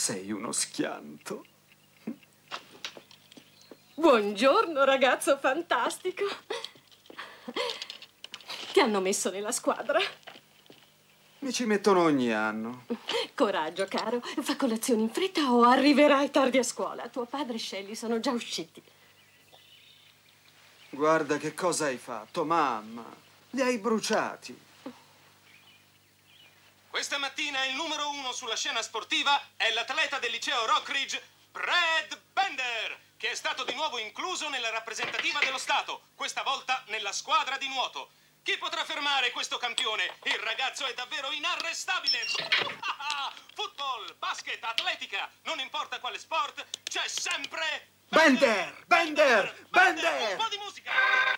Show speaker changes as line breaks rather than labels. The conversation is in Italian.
Sei uno schianto.
Buongiorno, ragazzo fantastico. Ti hanno messo nella squadra.
Mi ci mettono ogni anno.
Coraggio, caro. Fa colazione in fretta o arriverai tardi a scuola. Tuo padre e Shelley sono già usciti.
Guarda che cosa hai fatto, mamma. Li hai bruciati.
Questa mattina il numero 1 sulla scena sportiva è l'atleta del liceo Rockridge, Brad Bender, che è stato di nuovo incluso nella rappresentativa dello Stato, questa volta nella squadra di nuoto. Chi potrà fermare questo campione? Il ragazzo è davvero inarrestabile! Football, basket, atletica, non importa quale sport, c'è sempre...
Bender! Bender! Bender!
Un po' di musica!